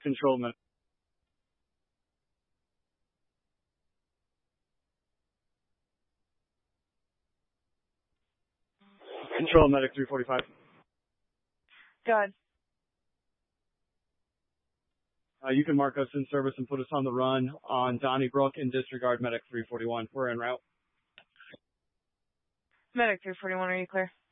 Control medic. Control medic 345. Go ahead. You can mark us in service and put us on the run on Donnybrook and disregard medic 341. We're en route. Medic 341, are you clear?